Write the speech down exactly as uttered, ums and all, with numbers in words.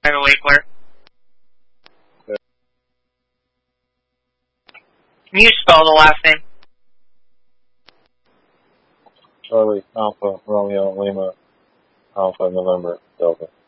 Right away, clear. Okay. Can you spell the last name? Charlie, Alpha, Romeo, Lima, Alpha, November, Delta.